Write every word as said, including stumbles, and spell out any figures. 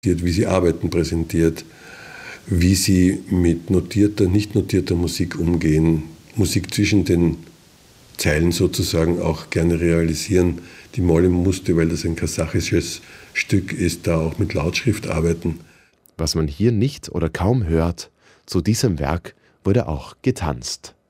wie sie Arbeiten präsentiert, wie sie mit notierter, nicht notierter Musik umgehen, Musik zwischen den Zeilen sozusagen auch gerne realisieren. Die Molly musste, weil das ein kasachisches Stück ist, da auch mit Lautschrift arbeiten. Was man hier nicht oder kaum hört, zu diesem Werk wurde auch getanzt.